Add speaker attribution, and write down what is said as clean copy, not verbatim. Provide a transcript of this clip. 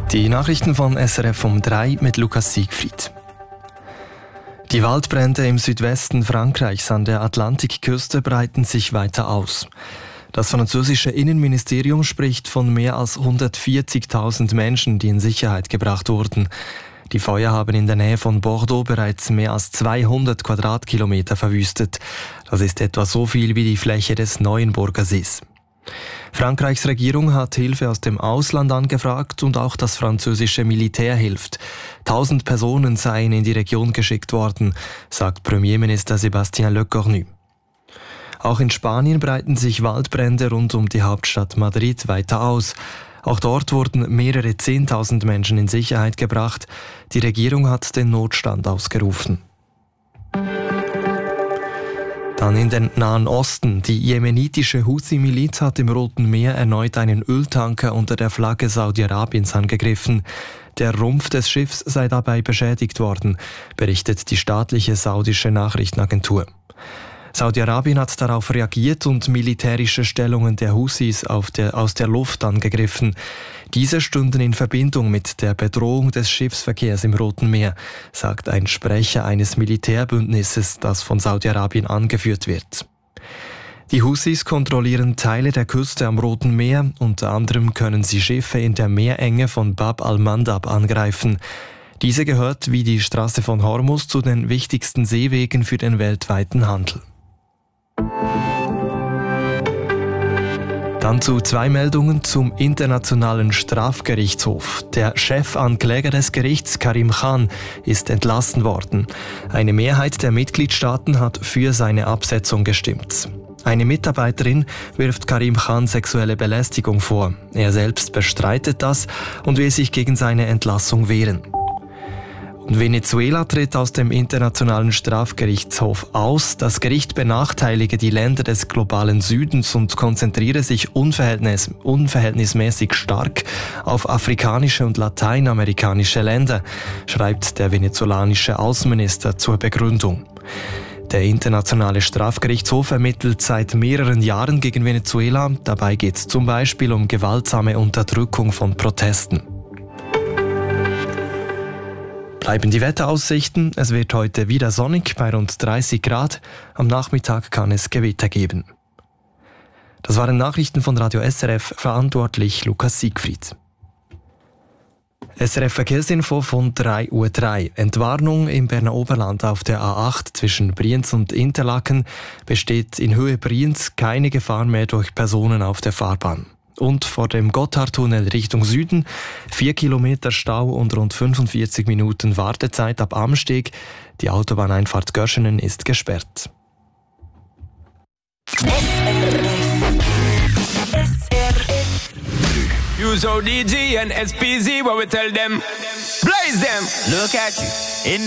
Speaker 1: Die Nachrichten von SRF um 3 mit Lukas Siegfried. Die Waldbrände im Südwesten Frankreichs an der Atlantikküste breiten sich weiter aus. Das französische Innenministerium spricht von mehr als 140.000 Menschen, die in Sicherheit gebracht wurden. Die Feuer haben in der Nähe von Bordeaux bereits mehr als 200 Quadratkilometer verwüstet. Das ist etwa so viel wie die Fläche des Neuenburger Sees. Frankreichs Regierung hat Hilfe aus dem Ausland angefragt und auch das französische Militär hilft. 1000 Personen seien in die Region geschickt worden, sagt Premierminister Sébastien Lecornu. Auch in Spanien breiten sich Waldbrände rund um die Hauptstadt Madrid weiter aus. Auch dort wurden mehrere 10.000 Menschen in Sicherheit gebracht. Die Regierung hat den Notstand ausgerufen. Dann in den Nahen Osten. Die jemenitische Houthi-Miliz hat im Roten Meer erneut einen Öltanker unter der Flagge Saudi-Arabiens angegriffen. Der Rumpf des Schiffs sei dabei beschädigt worden, berichtet die staatliche saudische Nachrichtenagentur. Saudi-Arabien hat darauf reagiert und militärische Stellungen der Houthis aus der Luft angegriffen. Diese stünden in Verbindung mit der Bedrohung des Schiffsverkehrs im Roten Meer, sagt ein Sprecher eines Militärbündnisses, das von Saudi-Arabien angeführt wird. Die Houthis kontrollieren Teile der Küste am Roten Meer. Unter anderem können sie Schiffe in der Meerenge von Bab al-Mandab angreifen. Diese gehört wie die Straße von Hormuz zu den wichtigsten Seewegen für den weltweiten Handel. Dann zu 2 Meldungen zum Internationalen Strafgerichtshof. Der Chefankläger des Gerichts, Karim Khan, ist entlassen worden. Eine Mehrheit der Mitgliedstaaten hat für seine Absetzung gestimmt. Eine Mitarbeiterin wirft Karim Khan sexuelle Belästigung vor. Er selbst bestreitet das und will sich gegen seine Entlassung wehren. Venezuela tritt aus dem Internationalen Strafgerichtshof aus. Das Gericht benachteilige die Länder des globalen Südens und konzentriere sich unverhältnismäßig stark auf afrikanische und lateinamerikanische Länder, schreibt der venezolanische Außenminister zur Begründung. Der Internationale Strafgerichtshof ermittelt seit mehreren Jahren gegen Venezuela. Dabei geht es zum Beispiel um gewaltsame Unterdrückung von Protesten. Bleiben die Wetteraussichten. Es wird heute wieder sonnig bei rund 30 Grad. Am Nachmittag kann es Gewitter geben. Das waren Nachrichten von Radio SRF, verantwortlich Lukas Siegfried. SRF Verkehrsinfo von 3:03 Uhr. Entwarnung im Berner Oberland auf der A8 zwischen Brienz und Interlaken. Besteht in Höhe Brienz keine Gefahr mehr durch Personen auf der Fahrbahn. Und vor dem Gotthardtunnel Richtung Süden 4 Kilometer Stau und rund 45 Minuten Wartezeit ab Amsteg. Die Autobahneinfahrt Göschenen ist gesperrt.
Speaker 2: You so DG and SPZ, what we tell them? Blaze them! Look at you.